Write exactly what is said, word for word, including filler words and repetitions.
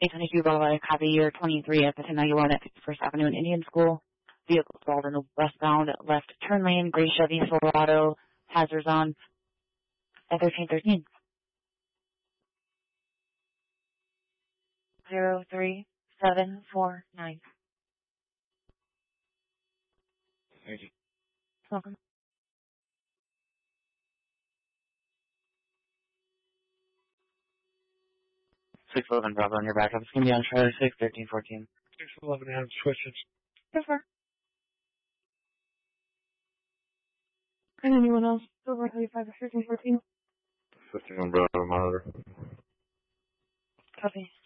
eight twenty-two Bravo, copy year twenty-three at the ten ninety-one at fifty-first Avenue and Indian School. Vehicle stalled in the westbound left turn lane, gray Chevy Silverado, hazards on at thirteen thirteen. Zero three seven four nine. Thank you. Welcome. six eleven Bravo on your backup. It's going to be on trailer six, thirteen fourteen. six eleven Adam switches. Yes, sir. And anyone else? Over thirty-five, thirteen fourteen. fifteen on Bravo monitor. Copy.